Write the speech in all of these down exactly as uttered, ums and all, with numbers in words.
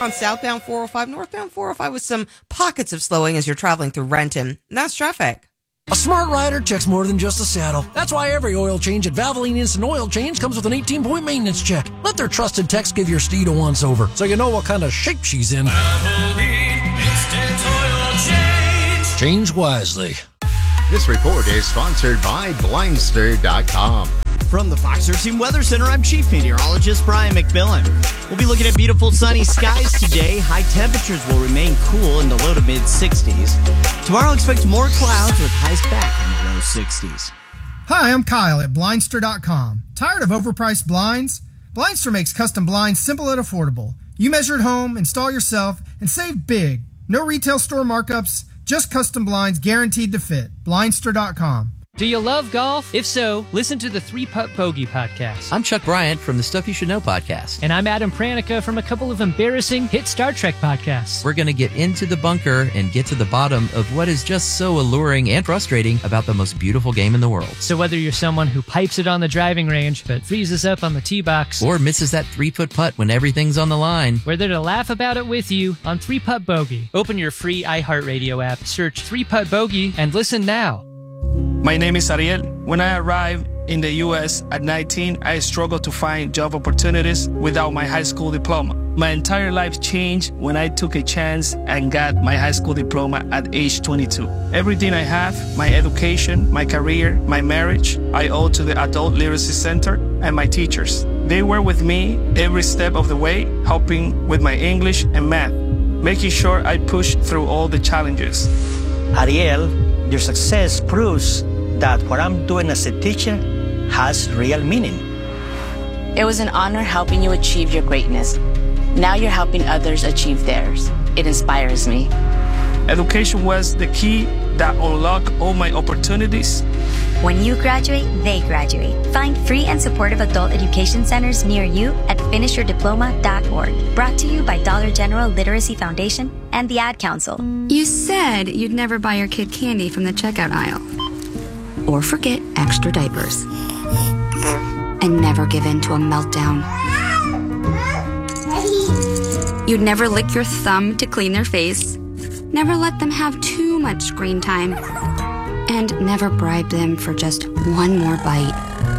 On southbound four oh five, northbound four oh five with some pockets of slowing as you're traveling through Renton. That's traffic. A smart rider checks more than just a saddle. That's why every oil change at Valvoline Instant Oil Change comes with an eighteen-point maintenance check. Let their trusted techs give your steed a once-over so you know what kind of shape she's in. Valvoline Instant Oil Change. Change wisely. This report is sponsored by Blindster dot com. From the Fox thirteen Weather Center, I'm Chief Meteorologist Brian McMillan. We'll be looking at beautiful sunny skies today. High temperatures will remain cool in the low to mid sixties. Tomorrow, expect more clouds with highs back in the low sixties. Hi, I'm Kyle at Blindster dot com. Tired of overpriced blinds? Blindster makes custom blinds simple and affordable. You measure at home, install yourself, and save big. No retail store markups, just custom blinds guaranteed to fit. Blindster dot com. Do you love golf? If so, listen to the Three Putt Bogey podcast. I'm Chuck Bryant from the Stuff You Should Know podcast. And I'm Adam Pranica from a couple of embarrassing hit Star Trek podcasts. We're going to get into the bunker and get to the bottom of what is just so alluring and frustrating about the most beautiful game in the world. So whether you're someone who pipes it on the driving range but freezes up on the tee box, or misses that three-foot putt when everything's on the line, we're there to laugh about it with you on Three Putt Bogey. Open your free iHeartRadio app, search Three Putt Bogey, and listen now. My name is Ariel. When I arrived in the U S at nineteen, I struggled to find job opportunities without my high school diploma. My entire life changed when I took a chance and got my high school diploma at age twenty-two. Everything I have, my education, my career, my marriage, I owe to the Adult Literacy Center and my teachers. They were with me every step of the way, helping with my English and math, making sure I pushed through all the challenges. Ariel, your success proves that what I'm doing as a teacher has real meaning. It was an honor helping you achieve your greatness. Now you're helping others achieve theirs. It inspires me. Education was the key that unlocked all my opportunities. When you graduate, they graduate. Find free and supportive adult education centers near you at finish your diploma dot org. Brought to you by Dollar General Literacy Foundation and the Ad Council. You said you'd never buy your kid candy from the checkout aisle. Or forget extra diapers. And never give in to a meltdown. You'd never lick your thumb to clean their face. Never let them have too much screen time. And never bribe them for just one more bite.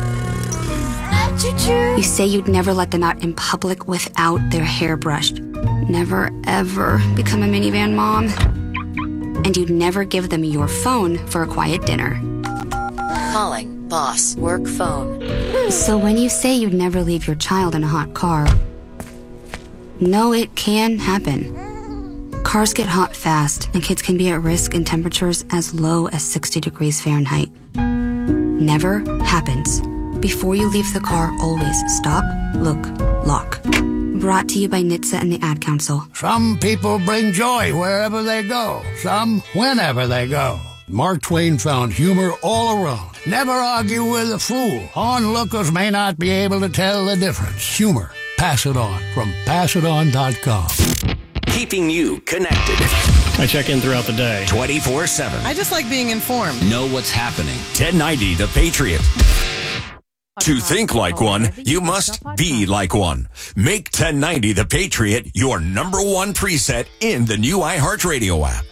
You say you'd never let them out in public without their hair brushed. Never, ever become a minivan mom. And you'd never give them your phone for a quiet dinner. Calling boss work phone. So when you say you'd never leave your child in a hot car, no, it can happen. Cars get hot fast, and kids can be at risk in temperatures as low as sixty degrees Fahrenheit. Never happens. Before you leave the car, always stop, look, lock. Brought to you by N H T S A and the Ad Council. Some people bring joy wherever they go. Some whenever they go. Mark Twain found humor all around. Never argue with a fool. Onlookers may not be able to tell the difference. Humor. Pass it on from pass it on dot com. Keeping you connected. I check in throughout the day. twenty-four seven. I just like being informed. Know what's happening. ten ninety The Patriot. To think like one, you must be like one. Make ten ninety The Patriot your number one preset in the new iHeartRadio app.